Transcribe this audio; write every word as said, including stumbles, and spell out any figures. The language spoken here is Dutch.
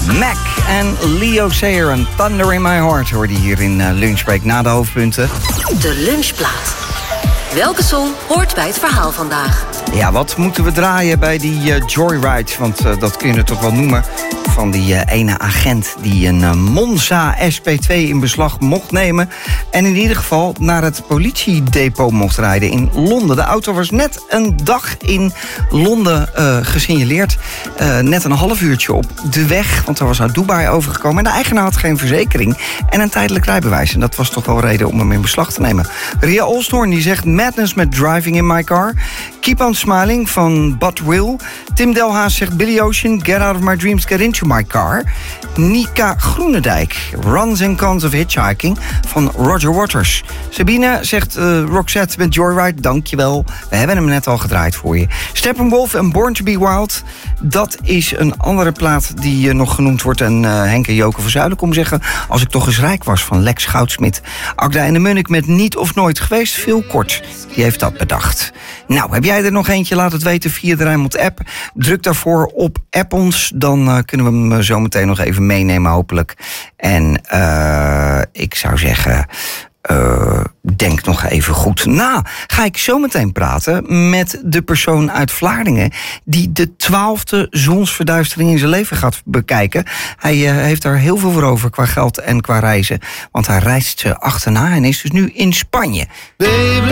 Mac en Leo Sayer en Thunder in My Heart hoorde hier in uh, Lunchbreak na de hoofdpunten. De lunchplaat. Welke song hoort bij het verhaal vandaag? Ja, wat moeten we draaien bij die uh, Joyride? Want uh, dat kun je het toch wel noemen. Van die uh, ene agent die een uh, Monza S P twee in beslag mocht nemen. En in ieder geval naar het politiedepot mocht rijden in Londen. De auto was net een dag in Londen uh, gesignaleerd. Uh, net een half uurtje op de weg, want er was uit Dubai overgekomen. En de eigenaar had geen verzekering en een tijdelijk rijbewijs. En dat was toch wel reden om hem in beslag te nemen. Ria Olstorn die zegt madness met Driving in My Car. Keep on Smiling van Bud Will. Tim Delhaas zegt Billy Ocean, Get Out of My Dreams, Get Into My Car. Nika Groenendijk, Runs and Cons of Hitchhiking van Roger Waters. Sabine zegt uh, Roxette met Joyride, dankjewel. We hebben hem net al gedraaid voor je. Steppenwolf en Born to be Wild. Dat is een andere plaat die uh, nog genoemd wordt. En uh, Henk en Joke van Zuiden komen zeggen, als ik toch eens rijk was, van Lex Goudsmit. Agda en de Munnik met Niet of Nooit Geweest, veel kort. Die heeft dat bedacht. Nou, heb jij er nog eentje? Laat het weten via de Rijnmond app. Druk daarvoor op app ons. Dan uh, kunnen we hem zo meteen nog even meenemen, hopelijk. En uh, ik zou zeggen, Uh, denk nog even goed na. Ga ik zo meteen praten met de persoon uit Vlaardingen die de twaalfde zonsverduistering in zijn leven gaat bekijken. Hij uh, heeft daar heel veel voor over qua geld en qua reizen. Want hij reist ze achterna en is dus nu in Spanje. Baby,